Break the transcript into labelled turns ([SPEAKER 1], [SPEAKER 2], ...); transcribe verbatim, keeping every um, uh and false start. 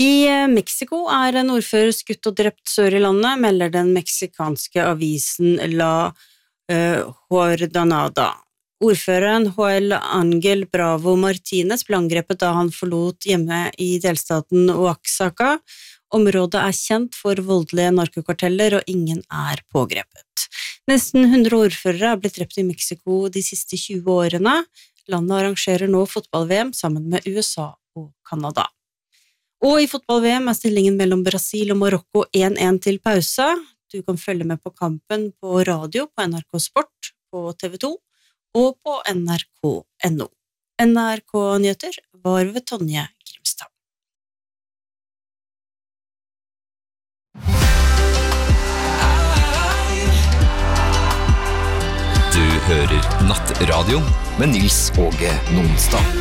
[SPEAKER 1] I Mexico er en ordfører skutt og drept sør i landet, melder den meksikanske avisen La Jornada. Ordføreren Joel Angel Bravo Martinez ble angrepet da han forlot hjemme i delstaten Oaxaca. Området er kjent for voldelige narkokarteller, og ingen er pågrepet. Nesten hundre ordførere er blitt drept i Mexico de siste tjue årene. Landet arrangerer nå fotball-V M sammen med U S A og Kanada. Og i fotball-V M er stillingen mellom Brasil og Marokko en en til pause. Du kan følge med på kampen på radio på N R K Sport, på T V to og på N R K punktum N O. N R K-nyheter var ved Tonje Grimstad.
[SPEAKER 2] Du hører Nattradio med Nils Åge Nonstad.